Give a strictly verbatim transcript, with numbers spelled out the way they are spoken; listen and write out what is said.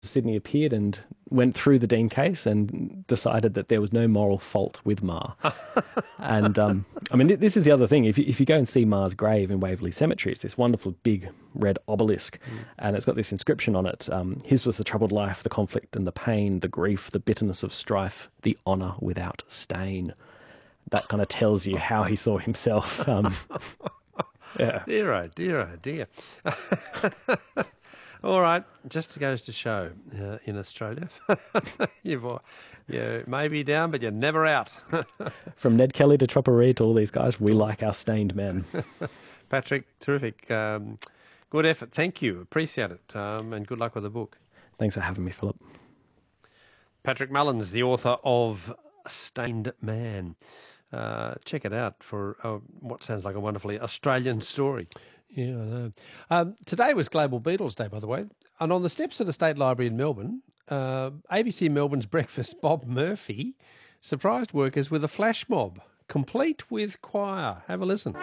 Sydney appeared and went through the Dean case and decided that there was no moral fault with Ma. And, um, I mean, this is the other thing. If you, if you go and see Ma's grave in Waverley Cemetery, it's this wonderful big red obelisk, mm. and it's got this inscription on it. Um, His was the troubled life, the conflict and the pain, the grief, the bitterness of strife, the honour without stain. That kind of tells you how he saw himself. Um, yeah. Dear, oh dear, oh dear. All right, just goes to show uh, in Australia, you've, uh, you may be down, but you're never out. From Ned Kelly to Troppery to all these guys, we like our stained men. Patrick, terrific. Um, good effort. Thank you. Appreciate it. Um, and good luck with the book. Thanks for having me, Philip. Patrick Mullins, the author of Stained Man. Uh, check it out for uh, what sounds like a wonderfully Australian story. Yeah, I know. Um, today was Global Beatles Day, by the way. And on the steps of the State Library in Melbourne, uh, A B C Melbourne's breakfast, Bob Murphy, surprised workers with a flash mob, complete with choir. Have a listen.